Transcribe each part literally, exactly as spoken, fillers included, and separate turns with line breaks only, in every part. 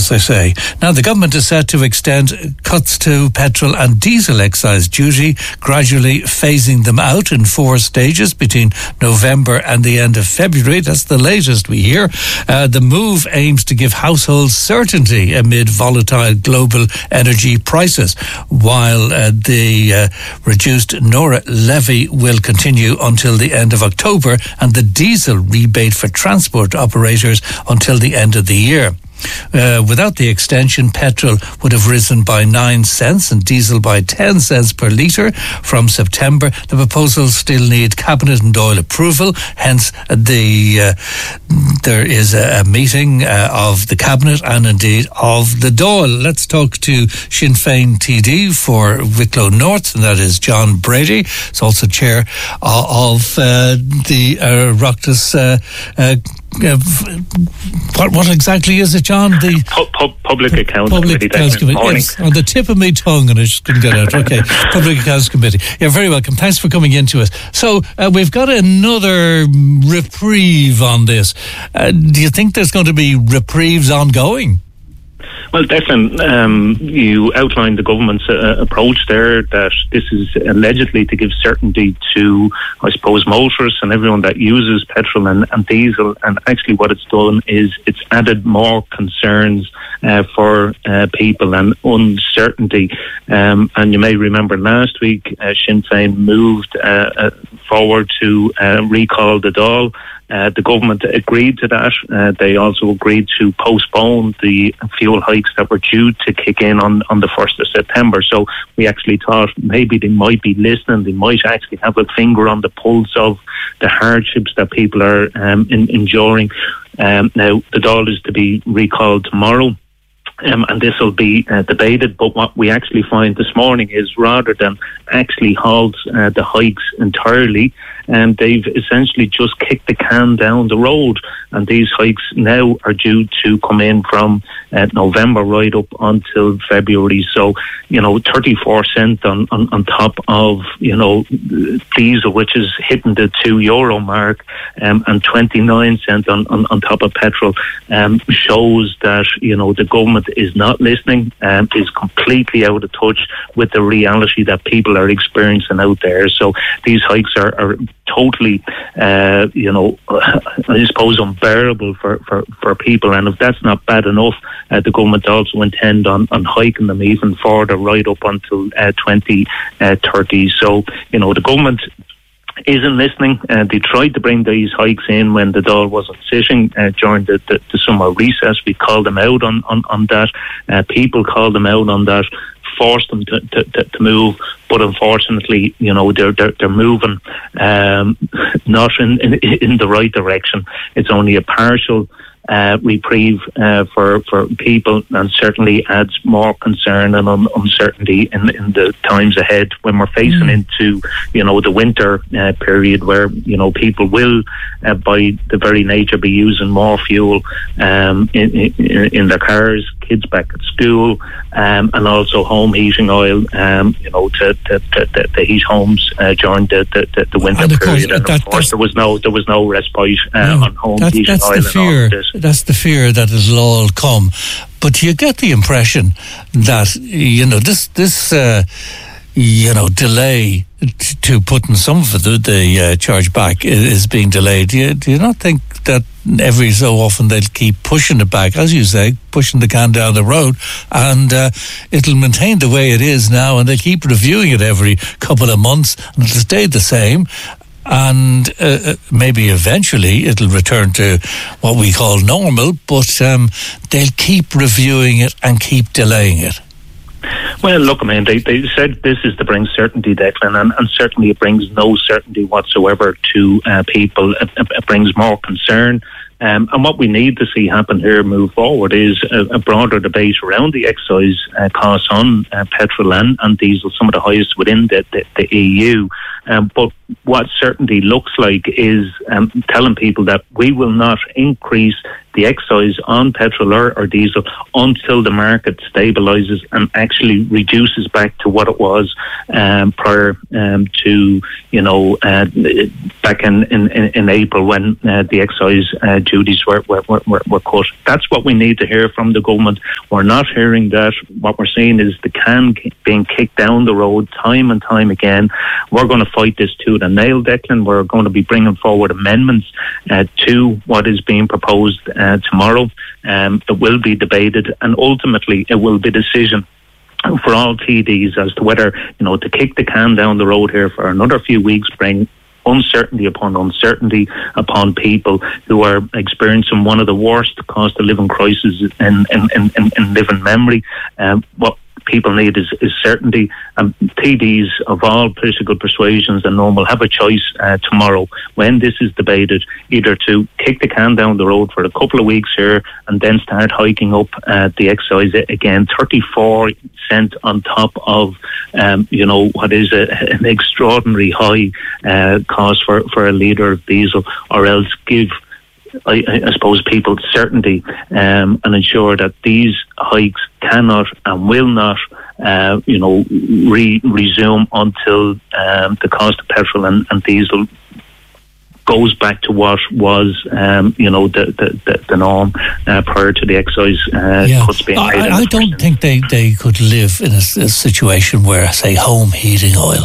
as I say. Now, the government is set to extend cuts to petrol and diesel excise duty, gradually phasing them out in four stages between November and the end of February. That's the latest we hear. Uh, the move aims to give households certainty amid volatile global energy prices, while uh, the uh, reduced Nora levy will continue until the end of October, and the diesel rebate for transport operators until the end of the year. Uh, without the extension, petrol would have risen by nine cents and diesel by ten cents per litre from September. The proposals still need Cabinet and Dáil approval. Hence, the uh, there is a, a meeting uh, of the Cabinet and indeed of the Dáil. Let's talk to Sinn Féin T D for Wicklow North, and that is John Brady. He's also chair uh, of uh, the uh, Oireachtas uh, uh, Uh, what, what exactly is it, John? The
Pub, pub, Public Accounts
Public
Committee.
Accounts Committee. Yes, on the tip of my tongue, and I just couldn't get out. Okay, Public Accounts Committee. You're very welcome. Thanks for coming into us. So uh, we've got another reprieve on this. Uh, do you think there's going to be reprieves ongoing?
Well, Declan, um, you outlined the government's uh, approach there, that this is allegedly to give certainty to, I suppose, motorists and everyone that uses petrol and, and diesel. And actually what it's done is it's added more concerns uh, for uh, people and uncertainty. Um, and you may remember last week, uh, Sinn Féin moved uh, uh, forward to uh, recall the Dáil. Uh, the government agreed to that. Uh, they also agreed to postpone the fuel hikes that were due to kick in on, on the first of September. So we actually thought maybe they might be listening. They might actually have a finger on the pulse of the hardships that people are um, in, enduring. Um, now, the Dáil is to be recalled tomorrow. Um, and this will be uh, debated, but what we actually find this morning is rather than actually halt uh, the hikes entirely, um, they've essentially just kicked the can down the road, and these hikes now are due to come in from uh, November right up until February. So, you know, thirty-four cent on, on, on top of, you know, diesel, which is hitting the two euro mark, um, and twenty-nine cent on, on, on top of petrol, um, shows that, you know, the government is not listening, um, is completely out of touch with the reality that people are experiencing out there. So these hikes are, are totally, uh, you know, I suppose unbearable for, for, for people. And if that's not bad enough, uh, the government also intend on, on hiking them even further right up until uh, twenty thirty. So, you know, the government isn't listening. Uh, they tried to bring these hikes in when the Dáil wasn't sitting uh, during the, the, the summer recess. We called them out on, on, on that. Uh, people called them out on that, forced them to, to, to, to move. But unfortunately, you know, they're they're, they're moving um, not in, in in the right direction. It's only a partial Uh, reprieve uh, for for people, and certainly adds more concern and un- uncertainty in, in the times ahead when we're facing mm. into, you know, the winter uh, period, where, you know, people will uh, by the very nature be using more fuel um, in, in, in their cars, kids back at school, um, and also home heating oil, um, you know, to to, to, to, to heat homes uh, during the, the, the winter and period. Course, and that, of course, there was no there was no respite uh, no, on home
that,
heating
that's
oil.
The fear.
And all this.
That's the fear that it'll all come. But you get the impression that, you know, this this uh, you know delay t- to putting some of the, the uh, charge back is being delayed. Do you, do you not think that every so often they'll keep pushing it back, as you say, pushing the can down the road, and uh, it'll maintain the way it is now, and they'll keep reviewing it every couple of months, and it'll stay the same? And uh, maybe eventually it'll return to what we call normal, but um, they'll keep reviewing it and keep delaying it.
Well, look, I mean, they, they said this is to bring certainty, Declan, and, and certainly it brings no certainty whatsoever to uh, people. It, it brings more concern. Um, and what we need to see happen here, move forward, is a, a broader debate around the excise uh, costs on uh, petrol and, and diesel, some of the highest within the, the, the E U. Um, but what certainty looks like is um, telling people that we will not increase the excise on petrol or, or diesel until the market stabilises and actually reduces back to what it was um, prior um, to, you know, uh, back in, in, in April when uh, the excise uh, duties were, were, were, were cut. That's what we need to hear from the government. We're not hearing that. What we're seeing is the can being kicked down the road time and time again. We're going to fight this tooth and nail, Declan. We're going to be bringing forward amendments uh, to what is being proposed uh, tomorrow. Um, it will be debated, and ultimately it will be a decision for all T Ds as to whether, you know, to kick the can down the road here for another few weeks, bring uncertainty upon uncertainty upon people who are experiencing one of the worst cost of living crises in, in, in, in, in living memory. Um, what people need is, is certainty. Um, T Ds of all political persuasions and normal have a choice uh, tomorrow when this is debated, either to kick the can down the road for a couple of weeks here and then start hiking up uh, the excise again, thirty-four cent on top of um, you know, what is a, an extraordinary high uh, cost for, for a litre of diesel, or else give I, I suppose people certainty um, and ensure that these hikes cannot and will not uh, you know re- resume until um, the cost of petrol and, and diesel goes back to what was um, you know the, the, the norm uh, prior to the excise uh,
yeah.
cuts being made.
I, I don't think they, they could live in a, a situation where, say, home heating oil,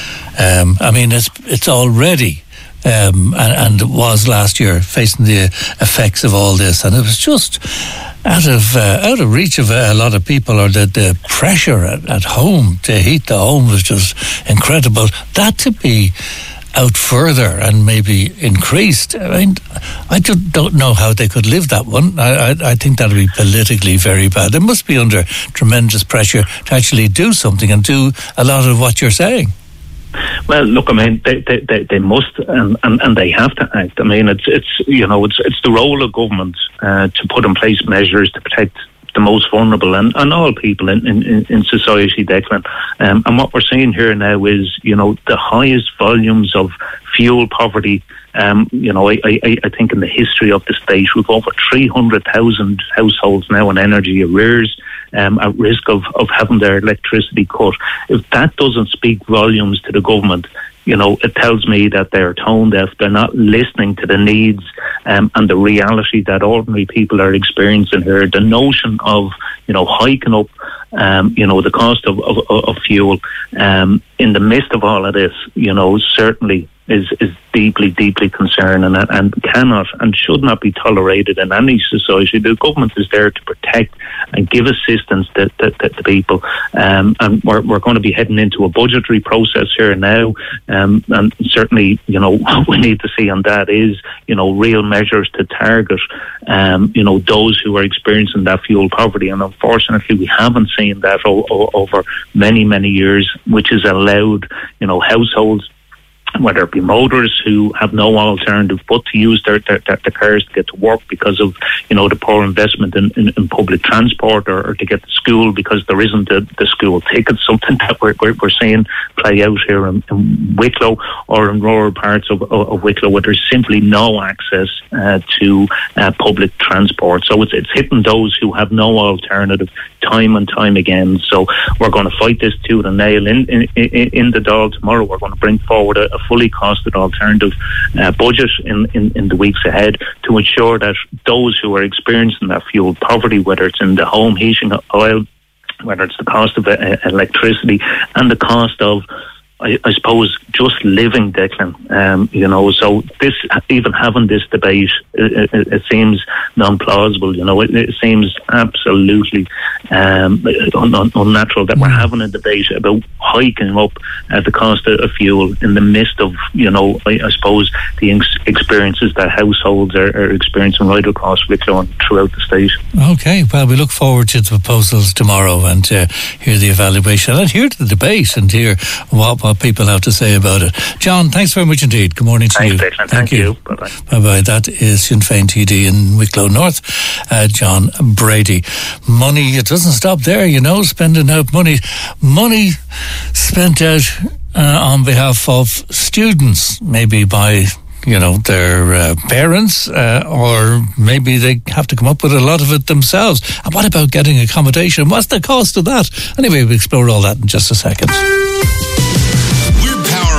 um, I mean it's it's already Um, and, and it was last year, facing the effects of all this, and it was just out of uh, out of reach of a, a lot of people, or the, the pressure at, at home to heat the home was just incredible. That to be out further and maybe increased, I mean, I just don't know how they could live that one. I, I, I think that would be politically very bad. They must be under tremendous pressure to actually do something and do a lot of what you're saying.
Well, look, I mean, they they, they, they must and, and, and they have to act. I mean, it's it's you know it's it's the role of government uh, to put in place measures to protect the most vulnerable and, and all people in, in, in society, Declan. Um, and what we're seeing here now is, you know, the highest volumes of fuel poverty. Um, you know, I, I, I think in the history of the state, we've over three hundred thousand households now in energy arrears, um, at risk of, of having their electricity cut. If that doesn't speak volumes to the government, you know, it tells me that they're tone deaf. They're not listening to the needs um, and the reality that ordinary people are experiencing here. The notion of, you know, hiking up, um, you know, the cost of, of, of fuel um, in the midst of all of this, you know, certainly is, is deeply, deeply concerning and, and cannot and should not be tolerated in any society. The government is there to protect and give assistance to, to, to, to people. Um, and we're, we're going to be heading into a budgetary process here now. Um, and certainly, you know, what we need to see on that is, you know, real measures to target, um, you know, those who are experiencing that fuel poverty. And unfortunately, we haven't seen that o- o- over many, many years, which has allowed, you know, households, whether it be motorists who have no alternative but to use their, their, their, their cars to get to work because of, you know, the poor investment in, in, in public transport, or, or to get to school because there isn't the, the school ticket, something that we're, we're, we're seeing play out here in, in Wicklow or in rural parts of, of, of Wicklow where there's simply no access uh, to uh, public transport. So it's, it's hitting those who have no alternative time and time again. So we're going to fight this tooth and nail in, in, in, in the Dáil tomorrow. We're going to bring forward a, a fully costed alternative uh, budget in, in, in the weeks ahead to ensure that those who are experiencing that fuel poverty, whether it's in the home heating oil, whether it's the cost of uh, electricity and the cost of, I, I suppose, just living, Declan, um, you know, so this, even having this debate, it, it, it seems non-plausible, you know, it, it seems absolutely um, un, un, unnatural that we're having a debate about hiking up uh, the cost of, of fuel in the midst of, you know, I, I suppose, the ex- experiences that households are, are experiencing right across Wicklow and throughout the state.
Okay, well, we look forward to the proposals tomorrow and uh, hear the evaluation and hear the debate and hear what what people have to say about it. John, thanks very much indeed. Good morning to
thanks,
you.
Declan.
Thank,
Thank
you.
you. Bye-bye.
Bye-bye. That is Sinn Féin T D in Wicklow North, uh, John Brady. Money, it doesn't stop there, you know, spending out money. Money spent out uh, on behalf of students, maybe by, you know, their uh, parents, uh, or maybe they have to come up with a lot of it themselves. And what about getting accommodation? What's the cost of that? Anyway, we'll explore all that in just a second.
We're powering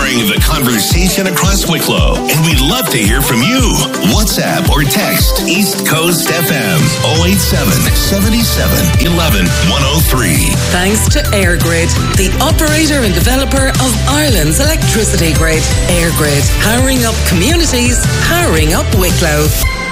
Inspiring the conversation across Wicklow. And we'd love to hear from you. WhatsApp or text East Coast F M oh eight seven, seven seven, one one, one oh three.
Thanks to EirGrid, the operator and developer of Ireland's electricity grid. EirGrid, powering up communities, powering up Wicklow.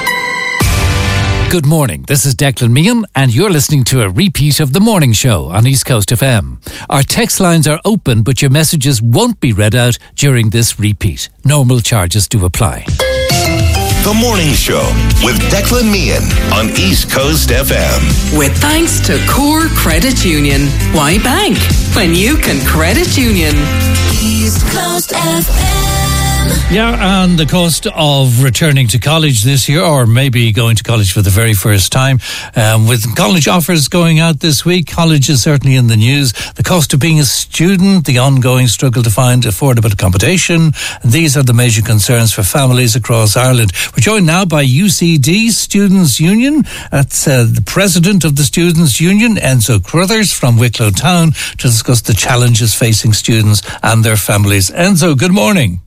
Good morning, this is Declan Meehan and you're listening to a repeat of The Morning Show on East Coast F M. Our text lines are open but your messages won't be read out during this repeat. Normal charges do apply.
The Morning Show with Declan Meehan on East Coast F M.
With thanks to Core Credit Union. Why bank when you can credit union?
East Coast F M.
Yeah, and the cost of returning to college this year, or maybe going to college for the very first time, um, with college offers going out this week, college is certainly in the news. The cost of being a student, the ongoing struggle to find affordable accommodation, these are the major concerns for families across Ireland. We're joined now by U C D Students' Union. That's uh, the president of the Students' Union, Enzo Crothers from Wicklow Town, to discuss the challenges facing students and their families. Enzo, good morning.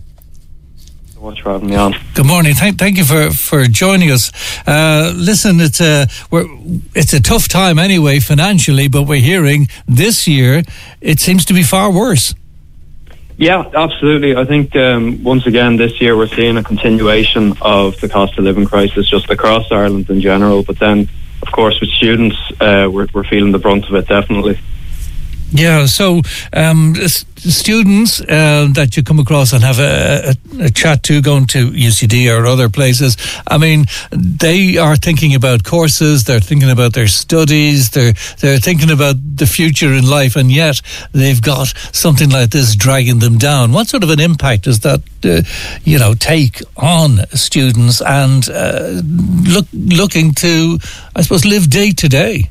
Much for having me on.
Good morning. Thank, thank you for, for joining us. Uh, listen, it's a we're, it's a tough time anyway financially, but we're hearing this year it seems to be far worse.
Yeah, absolutely. I think um, once again this year we're seeing a continuation of the cost of living crisis just across Ireland in general. But then, of course, with students, uh, we're, we're feeling the brunt of it definitely.
Yeah, so um, students uh, that you come across and have a, a, a chat to, going to U C D or other places, I mean, they are thinking about courses, they're thinking about their studies, they're they're thinking about the future in life, and yet they've got something like this dragging them down. What sort of an impact does that, uh, you know, take on students and uh, look looking to, I suppose, live day to day?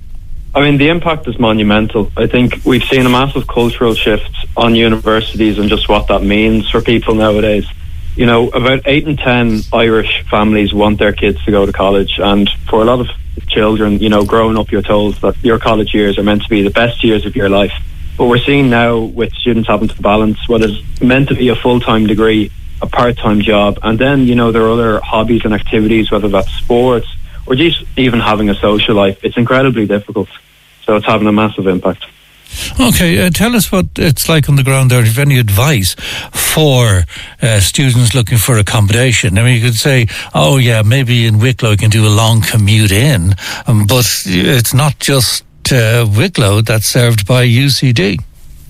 I mean, the impact is monumental. I think we've seen a massive cultural shift on universities and just what that means for people nowadays. You know, about eight in ten Irish families want their kids to go to college, and for a lot of children, you know, growing up, you're told that your college years are meant to be the best years of your life. But we're seeing now with students having to balance what is meant to be a full-time degree, a part-time job, and then, you know, there are other hobbies and activities, whether that's sports or just even having a social life. It's incredibly difficult. So it's having a massive impact.
Okay, uh, tell us what it's like on the ground there. If you have any advice for uh, students looking for accommodation. I mean, you could say, oh yeah, maybe in Wicklow you can do a long commute in, um, but it's not just uh, Wicklow that's served by U C D.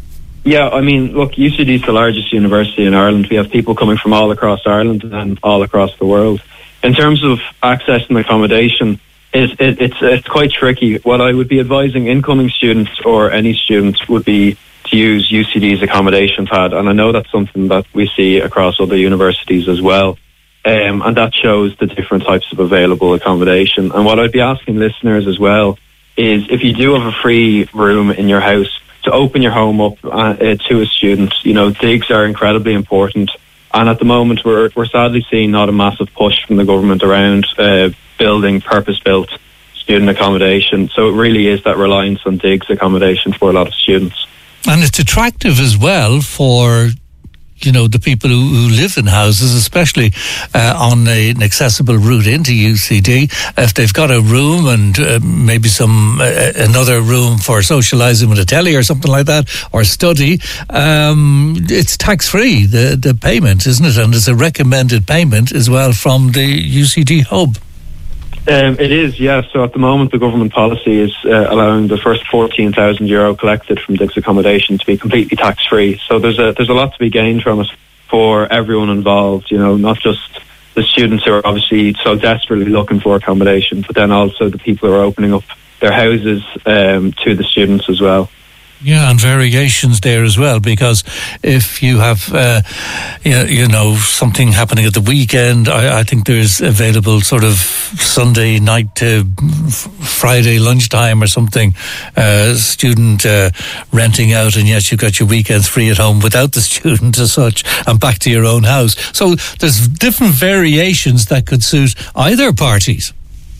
Yeah, I mean, look, U C D is the largest university in Ireland. We have people coming from all across Ireland and all across the world. In terms of accessing accommodation, It, it, it's it's quite tricky. What I would be advising incoming students or any students would be to use U C D's accommodation pad, and I know that's something that we see across other universities as well, um, and that shows the different types of available accommodation. And what I'd be asking listeners as well is, if you do have a free room in your house, to open your home up uh, to a student. You know, digs are incredibly important, and at the moment we're we're sadly seeing not a massive push from the government around Uh, building purpose-built student accommodation. So it really is that reliance on digs accommodation for a lot of students.
And it's attractive as well for, you know, the people who, who live in houses, especially uh, on a, an accessible route into U C D. If they've got a room and uh, maybe some uh, another room for socialising with a telly or something like that, or study, um, it's tax-free, the, the payment, isn't it? And it's a recommended payment as well from the U C D hub.
Um, it is, yeah. So at the moment, the government policy is uh, allowing the first fourteen thousand euro collected from digs accommodation to be completely tax-free. So there's a there's a lot to be gained from it for everyone involved. You know, not just the students who are obviously so desperately looking for accommodation, but then also the people who are opening up their houses um, to the students as well.
Yeah, and variations there as well, because if you have, uh, you, you know, something happening at the weekend, I, I think there's available sort of Sunday night to f- Friday lunchtime or something, uh, student uh, renting out, and yet you've got your weekends free at home without the student as such, and back to your own house. So there's different variations that could suit either parties.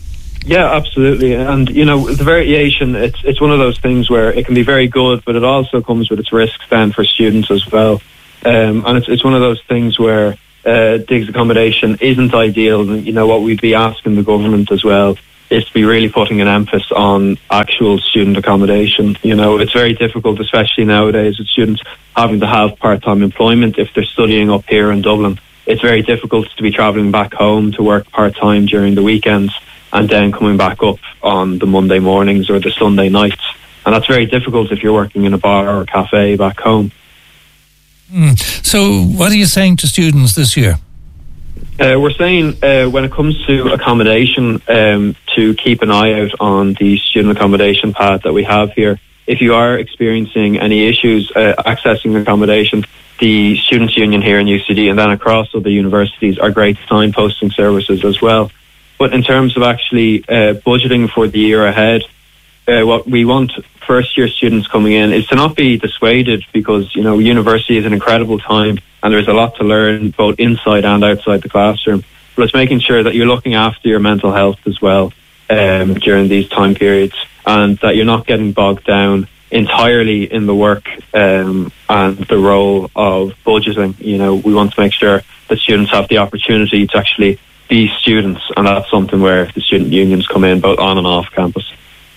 Yeah, absolutely. And, you know, the variation, it's it's one of those things where it can be very good, but it also comes with its risks then for students as well. Um, and it's, it's one of those things where uh, digs accommodation isn't ideal. And, you know, what we'd be asking the government as well is to be really putting an emphasis on actual student accommodation. You know, it's very difficult, especially nowadays, with students having to have part-time employment if they're studying up here in Dublin. It's very difficult to be travelling back home to work part-time during the weekends and then coming back up on the Monday mornings or the Sunday nights. And that's very difficult if you're working in a bar or a cafe back home.
Mm. So what are you saying to students this year?
Uh, we're saying uh, when it comes to accommodation, um, to keep an eye out on the student accommodation pad that we have here. If you are experiencing any issues uh, accessing accommodation, the Students' Union here in U C D and then across other universities are great signposting services as well. But in terms of actually uh, budgeting for the year ahead, uh, what we want first year students coming in is to not be dissuaded, because, you know, university is an incredible time and there's a lot to learn both inside and outside the classroom. But it's making sure that you're looking after your mental health as well um, during these time periods, and that you're not getting bogged down entirely in the work um, and the role of budgeting. You know, we want to make sure that students have the opportunity to actually be students, and that's something where the student unions come in both on and off campus.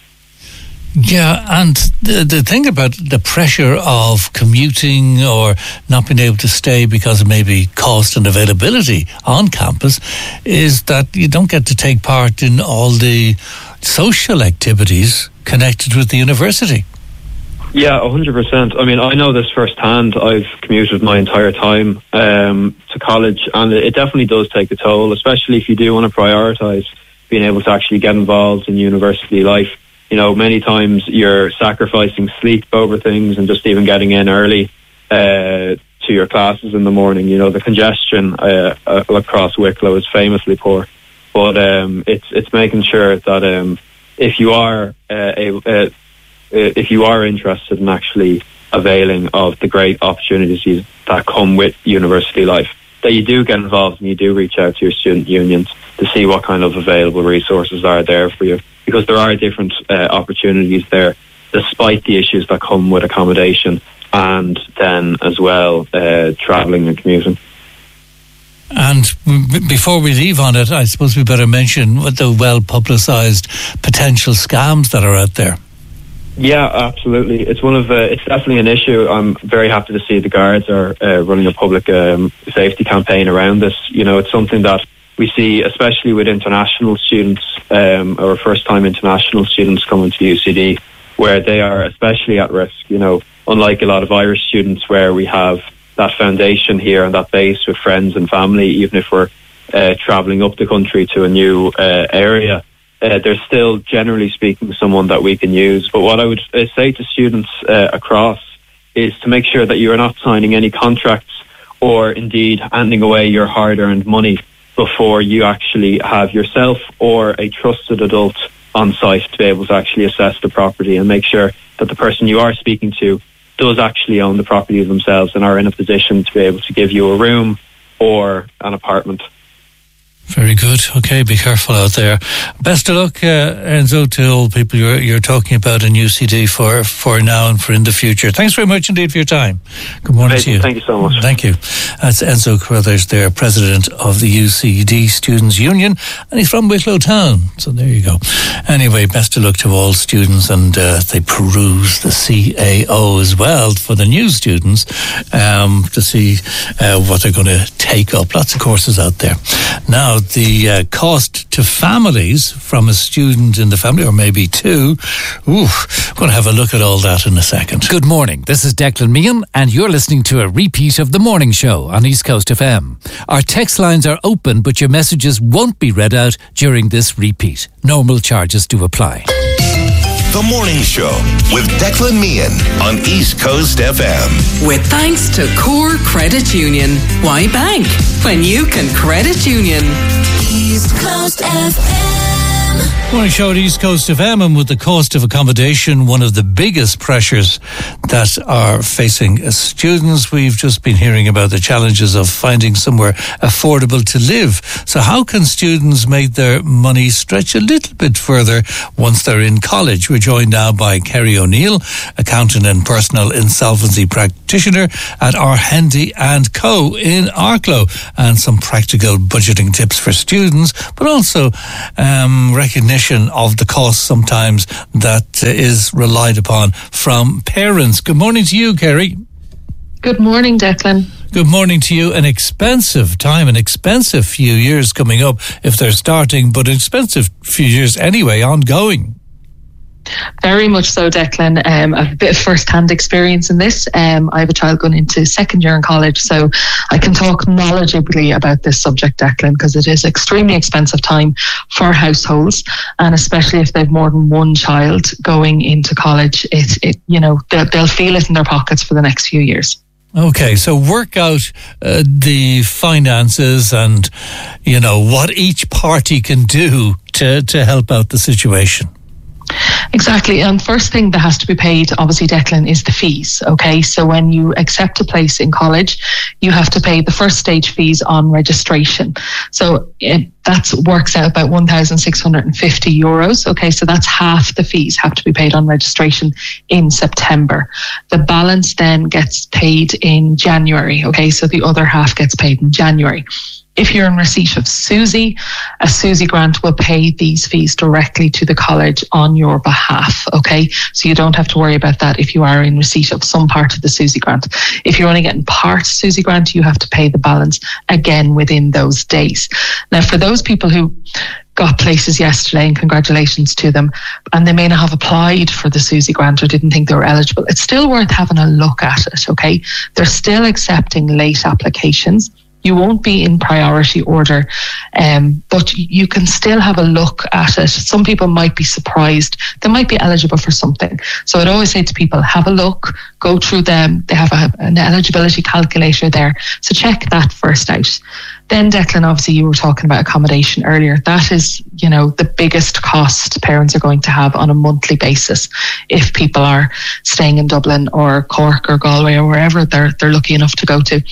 Yeah, and the, the thing about the pressure of commuting or not being able to stay because of maybe cost and availability on campus is that you don't get to take part in all the social activities connected with the university.
Yeah, one hundred percent. I mean, I know this firsthand. I've commuted my entire time um, to college, and it definitely does take a toll, especially if you do want to prioritise being able to actually get involved in university life. You know, many times you're sacrificing sleep over things and just even getting in early uh, to your classes in the morning. You know, the congestion uh, across Wicklow is famously poor, but um, it's it's making sure that um, if you are uh, able, uh, if you are interested in actually availing of the great opportunities that come with university life, that you do get involved and you do reach out to your student unions to see what kind of available resources are there for you. Because there are different uh, opportunities there, despite the issues that come with accommodation and then as well uh, travelling and commuting.
And b- before we leave on it, I suppose we better mention the well-publicised potential scams that are out there.
Yeah, absolutely. It's one of uh, it's definitely an issue. I'm very happy to see the Guards are uh, running a public um, safety campaign around this. You know, it's something that we see, especially with international students um, or first-time international students coming to U C D, where they are especially at risk. You know, unlike a lot of Irish students where we have that foundation here and that base with friends and family, even if we're uh, travelling up the country to a new uh, area, uh, there's still, generally speaking, someone that we can use. But what I would uh, say to students uh, across is to make sure that you are not signing any contracts or indeed handing away your hard-earned money before you actually have yourself or a trusted adult on site to be able to actually assess the property and make sure that the person you are speaking to does actually own the property themselves and are in a position to be able to give you a room or an apartment.
Very good. Okay, be careful out there. Best of luck, uh, Enzo, to all the people you're, you're talking about in U C D for, for now and for in the future. Thanks very much indeed for your time. Good morning
Amazing.
to you.
Thank you so much.
Thank you. That's Enzo Carruthers there, President of the U C D Students' Union, and he's from Wicklow Town. So there you go. Anyway, best of luck to all students, and uh, they peruse the C A O as well for the new students um, to see uh, what they're going to take up. Lots of courses out there. Now, the uh, cost to families from a student in the family, or maybe two. Ooh, we're going to have a look at all that in a second.
Good morning. This is Declan Meehan, and you're listening to a repeat of The Morning Show on East Coast F M. Our text lines are open, but your messages won't be read out during this repeat. Normal charges do apply.
The Morning Show with Declan Meehan on East Coast F M.
With thanks to Core Credit Union. Why bank when you can credit union?
East Coast F M. M.
Morning show at East Coast F M, and with the cost of accommodation, one of the biggest pressures that are facing students. We've just been hearing about the challenges of finding somewhere affordable to live. So how can students make their money stretch a little bit further once they're in college? We're joined now by Kerry O'Neill, accountant and personal insolvency practitioner at R. Hendy and Co. in Arklow, and some practical budgeting tips for students, but also um, recognition of the cost sometimes that uh, is relied upon from parents. Good morning to you, Kerry.
Good morning, Declan.
Good morning to you. An expensive time, an expensive few years coming up if they're starting, but an expensive few years anyway, ongoing.
Very much so, Declan. Um, I have a bit of first-hand experience in this. Um, I have a child going into second year in college, so I can talk knowledgeably about this subject, Declan, because it is extremely expensive time for households, and especially if they've more than one child going into college, it, it you know, they'll, they'll feel it in their pockets for the next few years.
Okay, so work out uh, the finances and, you know, what each party can do to, to help out the situation.
Exactly. And first thing that has to be paid, obviously, Declan, is the fees. Okay. So when you accept a place in college, you have to pay the first stage fees on registration. So it, that works out about one thousand six hundred fifty euros. Okay. So that's half the fees have to be paid on registration in September. The balance then gets paid in January. Okay. So the other half gets paid in January. If you're in receipt of SUSI, a SUSI grant will pay these fees directly to the college on your behalf, okay? So you don't have to worry about that if you are in receipt of some part of the SUSI grant. If you're only getting part SUSI grant, you have to pay the balance again within those days. Now, for those people who got places yesterday, and congratulations to them, and they may not have applied for the SUSI grant or didn't think they were eligible, it's still worth having a look at it, okay? They're still accepting late applications. You won't be in priority order, um, but you can still have a look at it. Some people might be surprised. They might be eligible for something. So I'd always say to people, have a look, go through them. They have a, an eligibility calculator there. So check that first out. Then, Declan, obviously you were talking about accommodation earlier. That is, you know, the biggest cost parents are going to have on a monthly basis if people are staying in Dublin or Cork or Galway or wherever they're they're lucky enough to go to.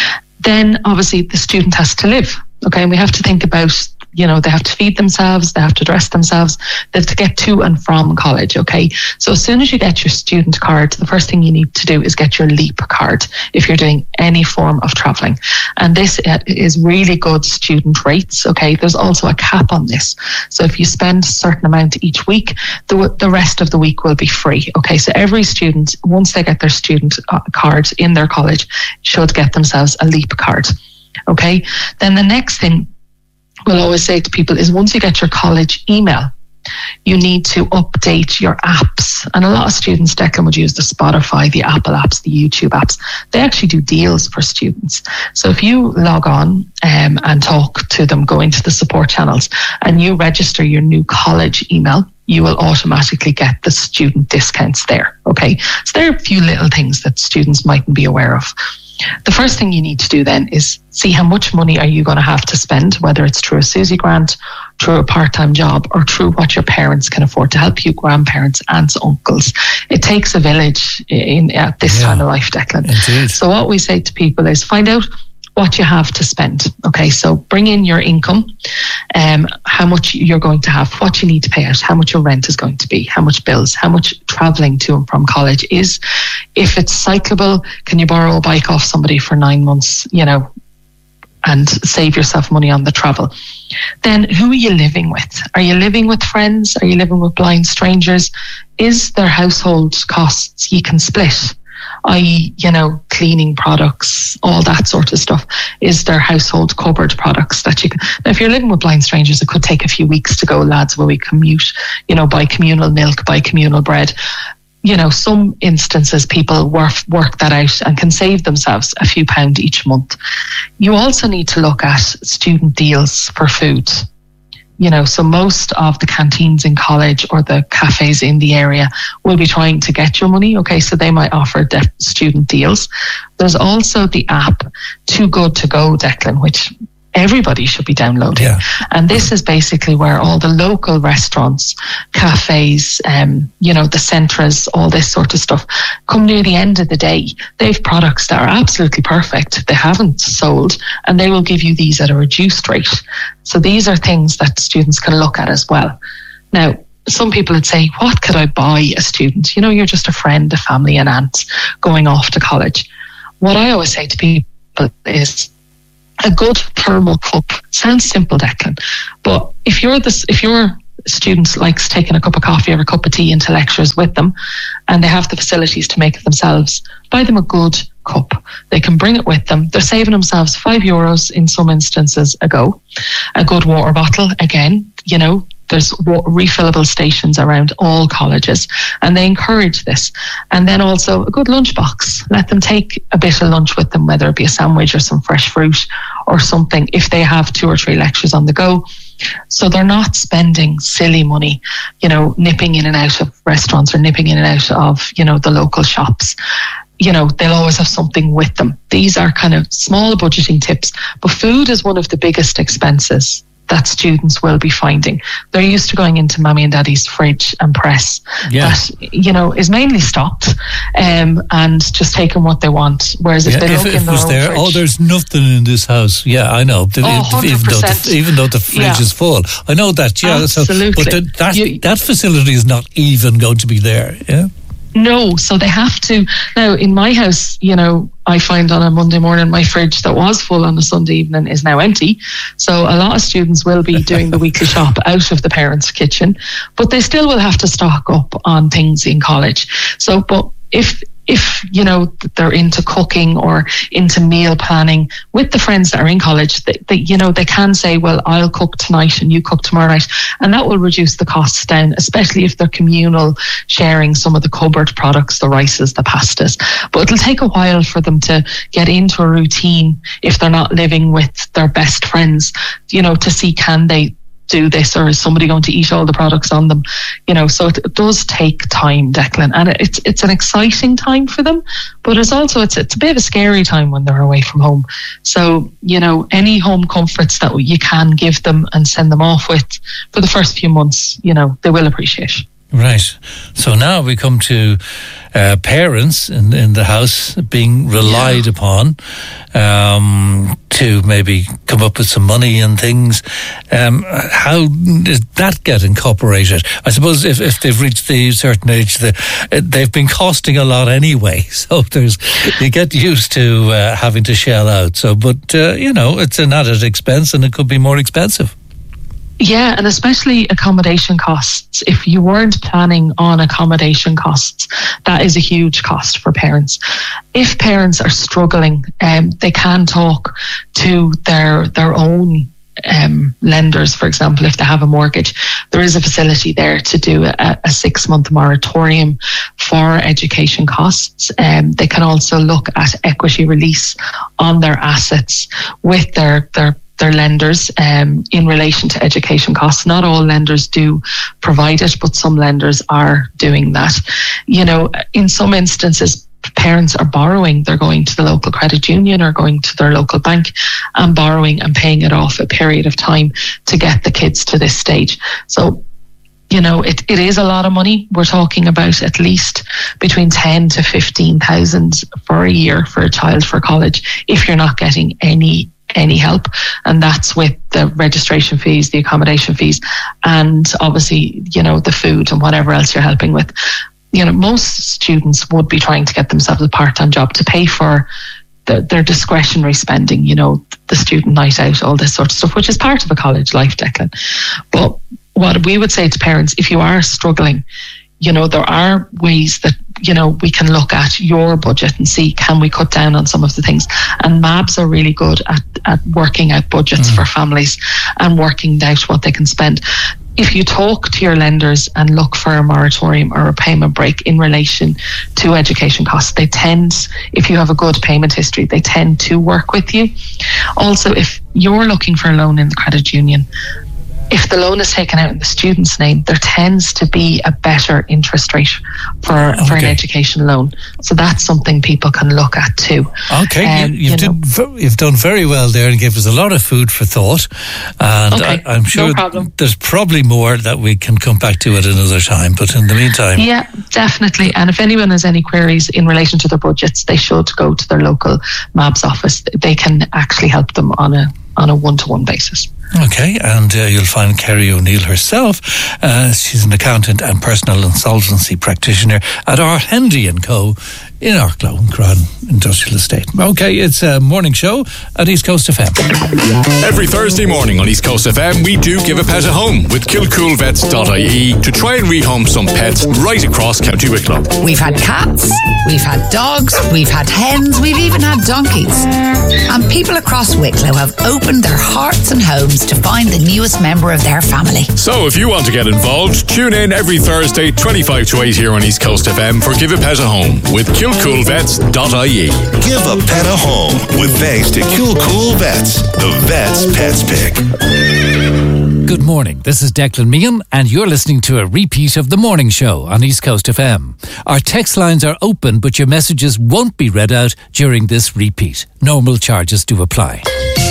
Then obviously the student has to live, okay? And we have to think about, you know, they have to feed themselves, they have to dress themselves, they have to get to and from college, okay? So as soon as you get your student card, the first thing you need to do is get your LEAP card if you're doing any form of travelling. And this is really good student rates, okay? There's also a cap on this. So if you spend a certain amount each week, the, the rest of the week will be free, okay? So every student, once they get their student card in their college, should get themselves a LEAP card, okay? Then the next thing we'll always say to people is once you get your college email, you need to update your apps. And a lot of students, Declan, would use the Spotify, the Apple apps, the YouTube apps. They actually do deals for students. So if you log on um, and talk to them, go into the support channels, and you register your new college email, you will automatically get the student discounts there. Okay. So there are a few little things that students mightn't be aware of. The first thing you need to do then is see how much money are you going to have to spend, whether it's through a SUSI grant, through a part-time job, or through what your parents can afford to help you, grandparents, aunts, uncles. It takes a village in at this yeah, time of life, Declan. Indeed. So what we say to people is find out what you have to spend. Okay, so bring in your income, um, how much you're going to have, what you need to pay out, how much your rent is going to be, how much bills, how much travelling to and from college is. If it's cyclable, can you borrow a bike off somebody for nine months, you know, and save yourself money on the travel? Then who are you living with? Are you living with friends? Are you living with blind strangers? Is there household costs you can split? that is, you know, cleaning products, all that sort of stuff. Is there household cupboard products that you can... Now, if you're living with blind strangers, it could take a few weeks to go, lads, where we commute, you know, buy communal milk, buy communal bread. You know, some instances people work, work that out and can save themselves a few pound each month. You also need to look at student deals for food. You know, so most of the canteens in college or the cafes in the area will be trying to get your money. Okay, so they might offer student deals. There's also the app Too Good To Go, Declan, which everybody should be downloading.
Yeah.
And this is basically where all the local restaurants, cafes, um, you know, the Centras, all this sort of stuff, come near the end of the day, they've products that are absolutely perfect. They haven't sold, and they will give you these at a reduced rate. So these are things that students can look at as well. Now, some people would say, what could I buy a student? You know, you're just a friend, a family, an aunt going off to college. What I always say to people is, a good thermal cup. Sounds simple, Declan, but if you're this, if your student likes taking a cup of coffee or a cup of tea into lectures with them, and they have the facilities to make it themselves, buy them a good cup. They can bring it with them. They're saving themselves five euros in some instances a go. A good water bottle, again, you know, there's refillable stations around all colleges, and they encourage this. And then also a good lunchbox. Let them take a bit of lunch with them, whether it be a sandwich or some fresh fruit or something, if they have two or three lectures on the go. So they're not spending silly money, you know, nipping in and out of restaurants or nipping in and out of, you know, the local shops. You know, they'll always have something with them. These are kind of small budgeting tips, but food is one of the biggest expenses that students will be finding. They're used to going into mommy and daddy's fridge and press
yeah.
that, you know, is mainly stocked um, and just taking what they want. Whereas if
yeah,
they
if,
look
if
in their
was
own
there,
fridge,
oh, there's nothing in this house. Yeah, I know.
Oh,
even, though the, even though the fridge
yeah.
is full. I know that, yeah.
Absolutely.
So, but the, that,
you,
that facility is not even going to be there, yeah?
No, so they have to. Now, in my house, you know, I find on a Monday morning my fridge that was full on a Sunday evening is now empty. So a lot of students will be doing the weekly shop out of the parents' kitchen, but they still will have to stock up on things in college. So, but if if, you know, they're into cooking or into meal planning with the friends that are in college, they, they, you know, they can say, well, I'll cook tonight and you cook tomorrow night. And that will reduce the costs down, especially if they're communal, sharing some of the cupboard products, the rices, the pastas. But it'll take a while for them to get into a routine if they're not living with their best friends, you know, to see, can they do this, or is somebody going to eat all the products on them, you know? So it, it does take time, Declan, and it's it's an exciting time for them, but it's also it's it's a bit of a scary time when they're away from home. So, you know, any home comforts that you can give them and send them off with for the first few months, you know, they will appreciate.
Right. So now we come to uh, parents in, in the house being relied yeah. upon um, to maybe come up with some money and things. Um, how does that get incorporated? I suppose if, if they've reached the certain age, the, they've been costing a lot anyway. So there's you get used to uh, having to shell out. So, but uh, you know, it's an added expense, and it could be more expensive.
Yeah, and especially accommodation costs. If you weren't planning on accommodation costs, that is a huge cost for parents. If parents are struggling, um, they can talk to their their own um, lenders, for example, if they have a mortgage. There is a facility there to do a, a six-month moratorium for education costs. Um, they can also look at equity release on their assets with their their their lenders um, in relation to education costs. Not all lenders do provide it, but some lenders are doing that. You know, in some instances, parents are borrowing. They're going to the local credit union or going to their local bank and borrowing and paying it off a period of time to get the kids to this stage. So, you know, it, it is a lot of money. We're talking about at least between ten to fifteen thousand for a year for a child for college if you're not getting any any help, and that's with the registration fees, the accommodation fees, and obviously, you know, the food and whatever else you're helping with. You know, most students would be trying to get themselves a part-time job to pay for the, their discretionary spending, you know, the student night out, all this sort of stuff, which is part of a college life, Declan. But what we would say to parents, if you are struggling, you know, there are ways that, you know, we can look at your budget and see, can we cut down on some of the things? And M A Bs are really good at, at working out budgets mm. for families and working out what they can spend. If you talk to your lenders and look for a moratorium or a payment break in relation to education costs, they tend, if you have a good payment history, they tend to work with you. Also, if you're looking for a loan in the credit union, if the loan is taken out in the student's name, there tends to be a better interest rate for, okay. for an education loan. So that's something people can look at too.
Okay,
um,
you, you've,
you
did, v- you've done very well there and gave us a lot of food for thought. And
okay,
I, I'm sure
no problem.
There's probably more that we can come back to at another time. But in the meantime...
Yeah, definitely. And if anyone has any queries in relation to their budgets, they should go to their local M A B S office. They can actually help them on a on a one-to-one basis.
Okay, and uh, you'll find Kerry O'Neill herself. Uh, she's an accountant and personal insolvency practitioner at R. Hendy and Co. in Arklow, in Cron Industrial Estate. Okay, it's a morning show at East Coast F M.
Every Thursday morning on East Coast F M, we do give a pet a home with kilcool vets dot I E to try and rehome some pets right across County Wicklow.
We've had cats, we've had dogs, we've had hens, we've even had donkeys. And people across Wicklow have opened their hearts and homes to find the newest member of their family.
So if you want to get involved, tune in every Thursday, twenty-five to eight here on East Coast F M for Give a Pet a Home with kilcool vets dot I E.
Give a pet a home with thanks to Kilcool Vets, the vet's pets pick.
Good morning, this is Declan Meehan and you're listening to a repeat of the morning show on East Coast F M. Our text lines are open but your messages won't be read out during this repeat. Normal charges do apply.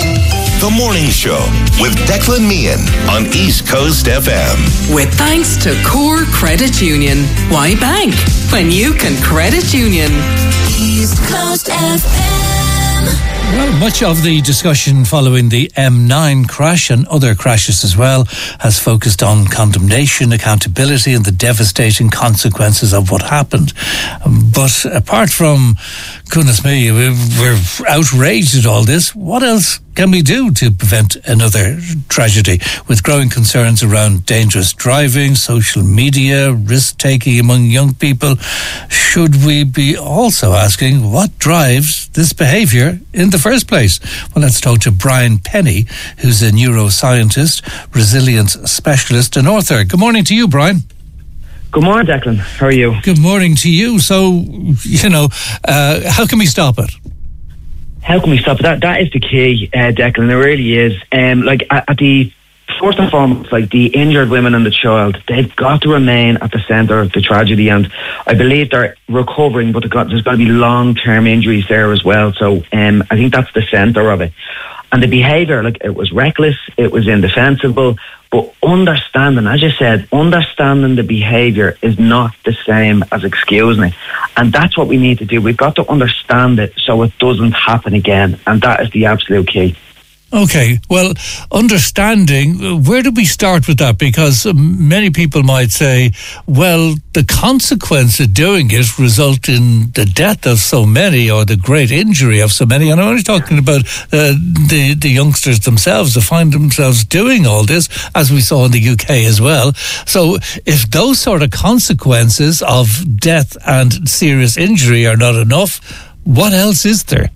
The Morning Show with Declan Meehan on East Coast F M.
With thanks to Core Credit Union. Why bank when you can credit union?
East Coast F M.
Well, much of the discussion following the M nine crash and other crashes as well has focused on condemnation, accountability and the devastating consequences of what happened. But apart from, goodness me, we're outraged at all this, what else can we do to prevent another tragedy? With growing concerns around dangerous driving, social media, risk-taking among young people, should we be also asking what drives this behaviour in the first place? Well, let's talk to Brian Penny, who's a neuroscientist, resilience specialist and author. Good morning to you, Brian.
Good morning, Declan. How are you?
Good morning to you. So, you know, uh, how can we stop it?
How can we stop it? That, that is the key, uh, Declan. It really is. Um, like, at, at the first and foremost, like the injured women and the child, they've got to remain at the centre of the tragedy. And I believe they're recovering, but got, there's got to be long-term injuries there as well. So um, I think that's the centre of it. And the behaviour, like, it was reckless, it was indefensible, but understanding, as you said, understanding the behaviour is not the same as excusing it. And that's what we need to do. We've got to understand it so it doesn't happen again. And that is the absolute key.
Okay, well, understanding, where do we start with that? Because many people might say, well, the consequence of doing it result in the death of so many or the great injury of so many. And I'm only talking about uh, the, the youngsters themselves that find themselves doing all this, as we saw in the U K as well. So if those sort of consequences of death and serious injury are not enough, what else is there?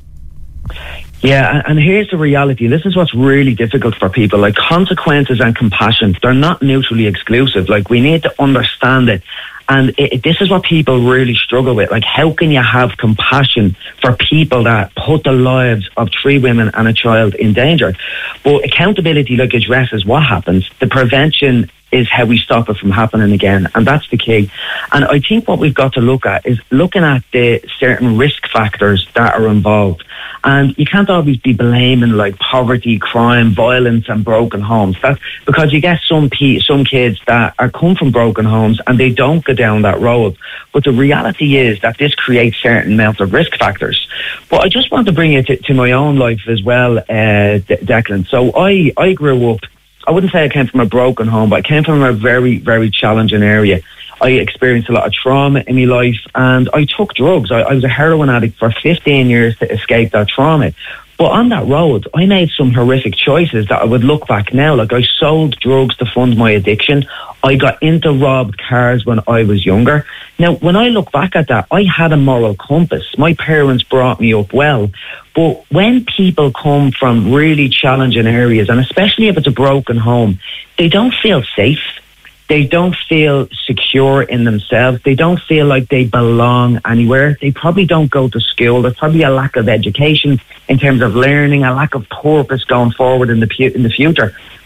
Yeah, and here's the reality. This is what's really difficult for people. Like, consequences and compassion, they're not mutually exclusive. Like, we need to understand it. And it, it, this is what people really struggle with. Like, how can you have compassion for people that put the lives of three women and a child in danger? But accountability, like, addresses what happens. The prevention is how we stop it from happening again. And that's the key. And I think what we've got to look at is looking at the certain risk factors that are involved. And you can't always be blaming, like, poverty, crime, violence and broken homes. That's because you get some pe- some kids that are come from broken homes and they don't go down that road. But the reality is that this creates certain amounts of risk factors. But I just want to bring it to, to my own life as well, uh, De- Declan. So I, I grew up, I wouldn't say I came from a broken home, but I came from a very, very challenging area. I experienced a lot of trauma in my life and I took drugs. I, I was a heroin addict for fifteen years to escape that trauma. But on that road, I made some horrific choices that I would look back now. Like, I sold drugs to fund my addiction. I got into robbed cars when I was younger. Now, when I look back at that, I had a moral compass. My parents brought me up well. But when people come from really challenging areas, and especially if it's a broken home, they don't feel safe. They don't feel secure in themselves. They don't feel like they belong anywhere. They probably don't go to school. There's probably a lack of education in terms of learning, a lack of purpose going forward in the pu- in the future.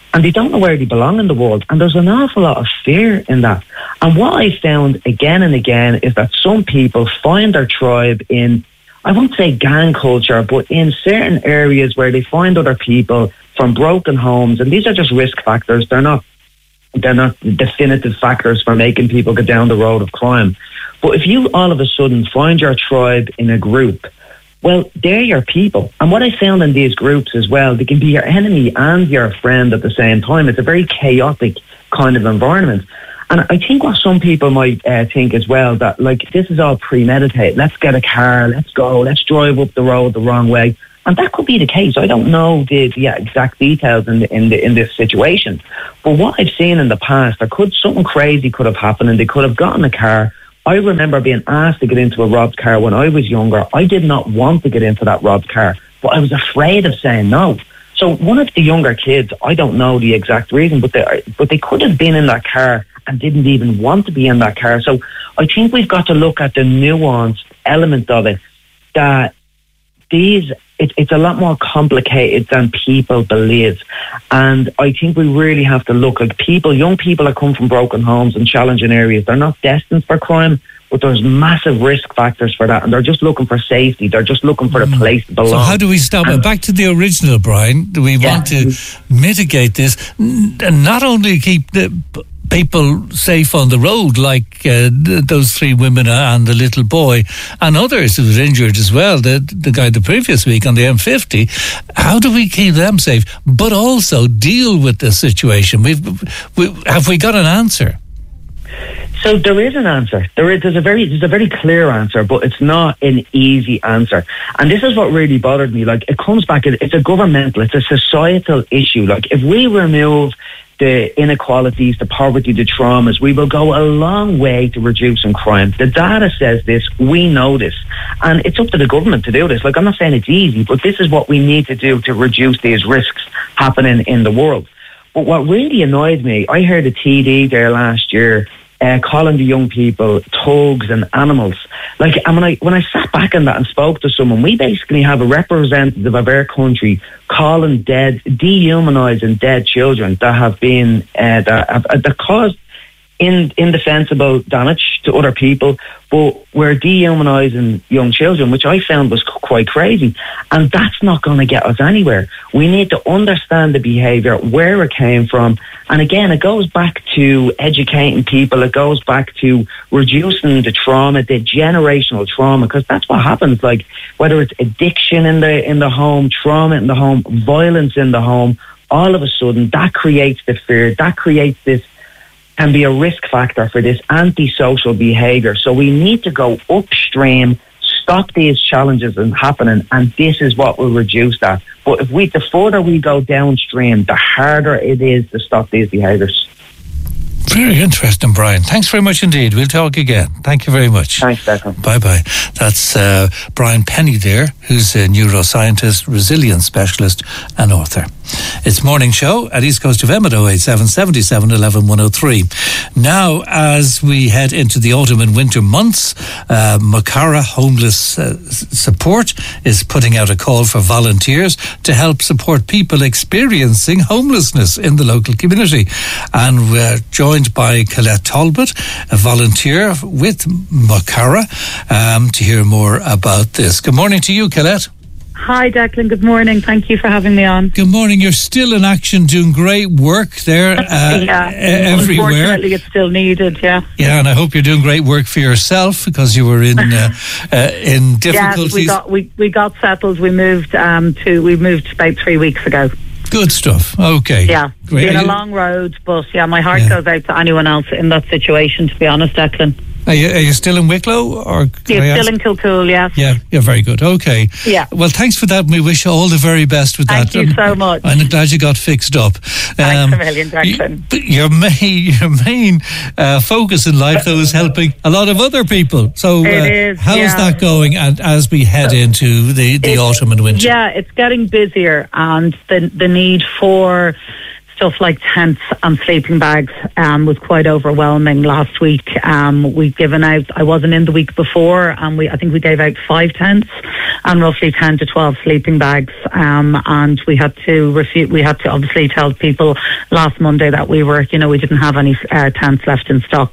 and they don't know where they belong in the world. And there's an awful lot of fear in that. And what I found again and again is that some people find their tribe in, I won't say gang culture, but in certain areas where they find other people from broken homes. And these are just risk factors. They're not, they're not definitive factors for making people go down the road of crime. But if you all of a sudden find your tribe in a group, well, they're your people. And what I found in these groups as well, they can be your enemy and your friend at the same time. It's a very chaotic kind of environment. And I think what some people might uh, think as well, that like this is all premeditated. Let's get a car, let's go, let's drive up the road the wrong way. And that could be the case. I don't know the, the exact details in the, in the, in this situation. But what I've seen in the past, there could something crazy could have happened, and they could have gotten a car. I remember being asked to get into a robbed car when I was younger. I did not want to get into that robbed car, but I was afraid of saying no. So one of the younger kids, I don't know the exact reason, but they, but they could have been in that car and didn't even want to be in that car. So I think we've got to look at the nuanced element of it, that these, it, it's a lot more complicated than people believe. And I think we really have to look like people, young people that come from broken homes and challenging areas, they're not destined for crime, but there's massive risk factors for that. And they're just looking for safety. They're just looking for a place to belong.
So how do we stop it? Back to the original, Brian. Do we
Yeah.
want to mitigate this and not only keep the people safe on the road, like uh, th- those three women and the little boy and others who were injured as well, the, the guy the previous week on the M fifty. How do we keep them safe, but also deal with the situation? We've, we, have we got an answer?
So there is an answer. There is there's a very there's a very clear answer, but it's not an easy answer. And this is what really bothered me. Like, it comes back, it's a governmental, it's a societal issue. Like, if we remove the inequalities, the poverty, the traumas, we will go a long way to reducing crime. The data says this, we know this, and it's up to the government to do this. Like, I'm not saying it's easy, but this is what we need to do to reduce these risks happening in the world. But what really annoyed me, I heard a T D there last year Uh, calling the young people thugs and animals. Like, and when I when I sat back on that and spoke to someone, we basically have a representative of our country calling dead, dehumanising dead children that have been uh, that have, that caused in, indefensible damage to other people, but we're dehumanising young children, which I found was c- quite crazy. And that's not going to get us anywhere. We need to understand the behaviour, where it came from. And again, it goes back to educating people. It goes back to reducing the trauma, the generational trauma, because that's what happens. Like, whether it's addiction in the in the home, trauma in the home, violence in the home, all of a sudden that creates the fear, that creates this, can be a risk factor for this antisocial behaviour. So we need to go upstream, stop these challenges from happening, and this is what will reduce that. But if we, the further we go downstream, the harder it is to stop these behaviours.
Very interesting, Brian. Thanks very much indeed. We'll talk again. Thank you very much.
Thanks, Declan.
Bye-bye. That's uh, Brian Penny there, who's a neuroscientist, resilience specialist and author. It's Morning Show at East Coast F M at oh eight seven, seven seven, one one, one oh three. Now, as we head into the autumn and winter months, uh, Makara Homeless uh, Support is putting out a call for volunteers to help support people experiencing homelessness in the local community. And we're joined by Colette Talbot, a volunteer with Makara, um, to hear more about this. Good morning to you, Colette.
Hi, Declan. Good morning. Thank you for having me on.
Good morning. You're still in action, doing great work there uh,
yeah,
everywhere.
Unfortunately, it's still needed, yeah.
Yeah, and I hope you're doing great work for yourself, because you were in uh, uh, in difficulties.
Yes, we got, we, we got settled. We moved um, to, we moved about three weeks ago.
Good stuff. Okay.
Yeah.
Great.
It's been a long road, but yeah, my heart
Yeah.
goes out to anyone else in that situation, to be honest, Declan.
Are you, are you still in Wicklow? Or
You're still in Kilcool, yes.
Yeah, yeah, very good. Okay.
Yeah.
Well, thanks for that. We wish you all the very best with
Thank
that.
you so much.
I'm glad you got fixed up.
Thanks a million, Declan.
But your main, your main uh, focus in life, though, is helping a lot of other people. So, uh,
It is,
how's
yeah.
that going? And as we head into the, the
It's-
autumn and winter,
Yeah, it's getting busier, and the the need for stuff like tents and sleeping bags um, was quite overwhelming last week. Um, we've given out, I wasn't in the week before, and we I think we gave out five tents and roughly ten to twelve sleeping bags. Um, and we had to refute, we had to obviously tell people last Monday that we were, you know, we didn't have any uh, tents left in stock.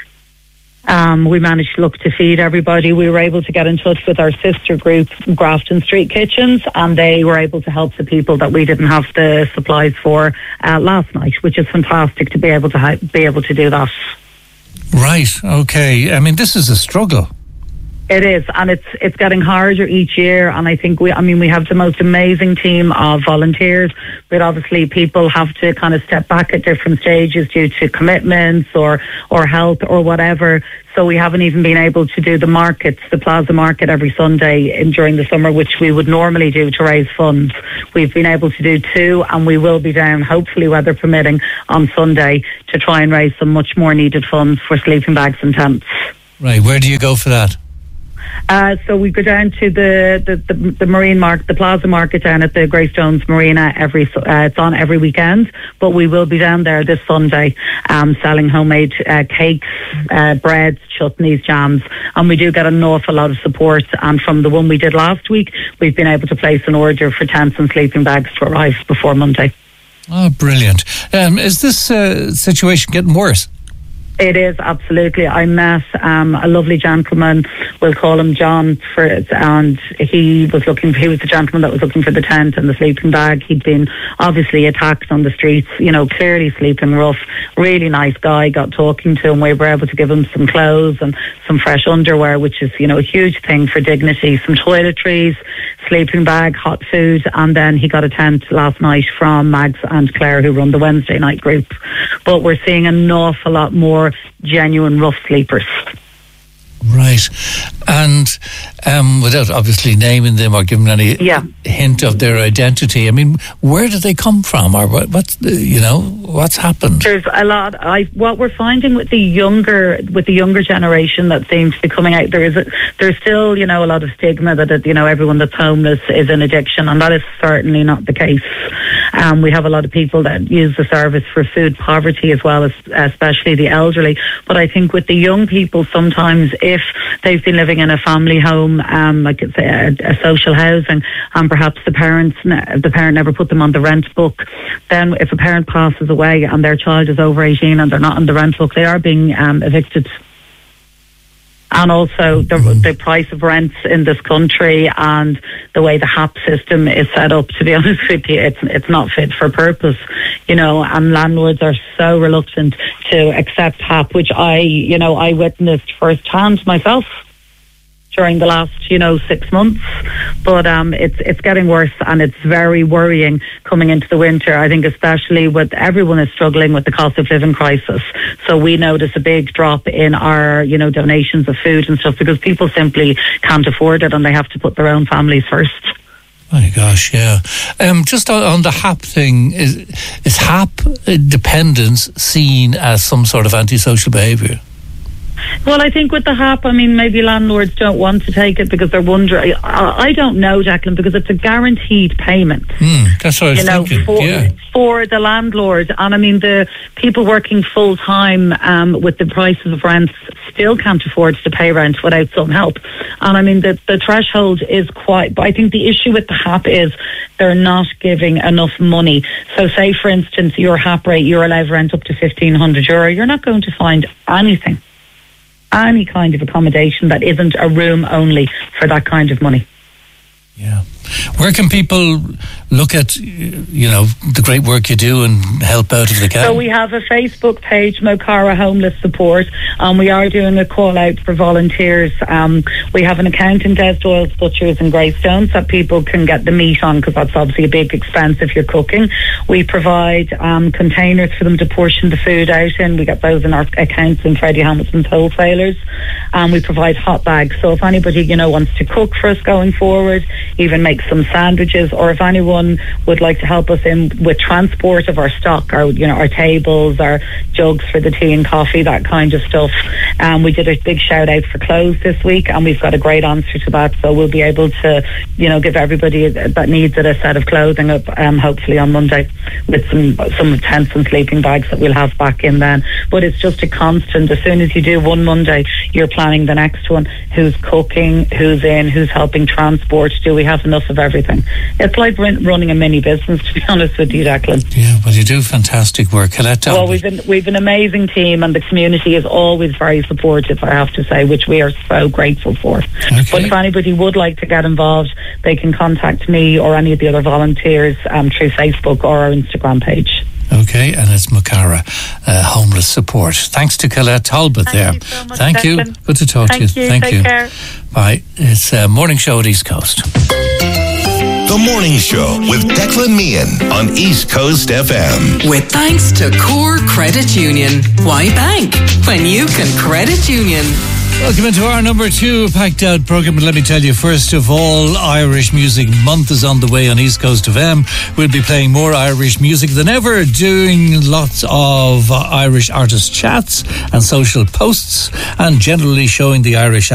Um, we managed to look to feed everybody. We were able to get in touch with our sister group, Grafton Street Kitchens, and they were able to help the people that we didn't have the supplies for uh, last night, which is fantastic to be able to ha- be able to do that.
Right. Okay. I mean, this is a struggle.
It is, and it's it's getting harder each year. And I think we, I mean, we have the most amazing team of volunteers, but obviously people have to kind of step back at different stages due to commitments or or health or whatever. So we haven't even been able to do the markets, the Plaza Market every Sunday in, during the summer, which we would normally do to raise funds. We've been able to do two, and we will be down, hopefully weather permitting, on Sunday to try and raise some much more needed funds for sleeping bags and tents.
Right. Where do you go for that?
Uh, so we go down to the, the, the, the Marine Market, the Plaza Market down at the Greystones Marina. Every uh, it's on every weekend, but we will be down there this Sunday um, selling homemade uh, cakes, uh, breads, chutneys, jams, and we do get an awful lot of support. And from the one we did last week, we've been able to place an order for tents and sleeping bags to arrive before Monday.
Oh, brilliant. Um, is this uh, situation getting worse?
It is, absolutely. I met um, a lovely gentleman, we'll call him John, for it, and he was looking, he was the gentleman that was looking for the tent and the sleeping bag. He'd been obviously attacked on the streets, you know, clearly sleeping rough. Really nice guy, got talking to him. We were able to give him some clothes and some fresh underwear, which is, you know, a huge thing for dignity. Some toiletries, sleeping bag, hot food, and then he got a tent last night from Mags and Claire, who run the Wednesday night group. But we're seeing an awful lot more genuine rough sleepers.
Right. And um, without obviously naming them or giving any
yeah.
hint of their identity, I mean, where do they come from, or what, what's the, you know, what's happened?
There's a lot. I what we're finding with the younger with the younger generation that seems to be coming out, there is a, there's still, you know, a lot of stigma that it, you know, everyone that's homeless is an addiction, and that is certainly not the case. Um, we have a lot of people that use the service for food poverty as well, as especially the elderly. But I think with the young people, sometimes if they've been living in a family home, um, like it's a, a social housing, and perhaps the parents, the parent never put them on the rent book, then if a parent passes away and their child is over eighteen and they're not on the rent book, they are being um, evicted. And also the, the price of rents in this country and the way the H A P system is set up, to be honest with you, it's it's not fit for purpose, you know, and landlords are so reluctant to accept H A P, which I, you know, I witnessed firsthand myself during the last, you know, six months. But um, it's it's getting worse, and it's very worrying coming into the winter. I think especially with everyone is struggling with the cost of living crisis. So we notice a big drop in our, you know, donations of food and stuff, because people simply can't afford it and they have to put their own families first.
My gosh, yeah. Um, just on, on the H A P thing, is, is H A P dependence seen as some sort of antisocial behaviour?
Well, I think with the H A P, I mean, maybe landlords don't want to take it because they're wondering. I, I don't know, Declan, because it's a guaranteed payment.
Mm, that's what I was
you know,
thinking.
For,
yeah.
for the landlord. And I mean, the people working full time um, with the prices of rents still can't afford to pay rent without some help. And I mean, the, the threshold is quite, but I think the issue with the H A P is they're not giving enough money. So say, for instance, your H A P rate, you're allowed rent up to fifteen hundred euro. You're not going to find anything. Any kind of accommodation that isn't a room only for that kind of money.
Yeah. Where can people look at, you know, the great work you do and help out if they can?
So we have a Facebook page, Mocara Homeless Support, and we are doing a call out for volunteers. Um, we have an account in Des Doyle's Butchers and Greystones that people can get the meat on, because that's obviously a big expense if you're cooking. We provide um, containers for them to portion the food out in. We get those in our accounts in Freddie Hamilton's Wholesalers. And we provide hot bags. So if anybody, you know, wants to cook for us going forward, even make make some sandwiches, or if anyone would like to help us in with transport of our stock, our you know our tables, our jugs for the tea and coffee, that kind of stuff. Um, we did a big shout out for clothes this week, and we've got a great answer to that. So we'll be able to, you know, give everybody that needs it a set of clothing up, um, hopefully on Monday, with some some tents and sleeping bags that we'll have back in then. But it's just a constant. As soon as you do one Monday, you're planning the next one. Who's cooking? Who's in? Who's helping transport? Do we have enough of everything? It's like run, running a mini business, to be honest with you, Declan.
Yeah, well, you do fantastic work. Colette
Well, we've been we've an amazing team, and the community is always very supportive, I have to say, which we are so grateful for.
Okay.
But if anybody would like to get involved, they can contact me or any of the other volunteers um, through Facebook or our Instagram page.
Okay, and it's Macara uh, Homeless Support. Thanks to Colette Talbot
Thank
there.
you so much,
Thank you.
Declan.
Good to talk
Thank
to you.
you.
Thank
Take
you.
care.
Bye. It's a morning show at East Coast.
The Morning Show with Declan Meehan on East Coast F M.
With thanks to Core Credit Union. Why bank when you can credit union?
Welcome into our number two packed out programme. But let me tell you, first of all, Irish Music Month is on the way on East Coast F M. We'll be playing more Irish music than ever, doing lots of uh, Irish artist chats and social posts, and generally showing the Irish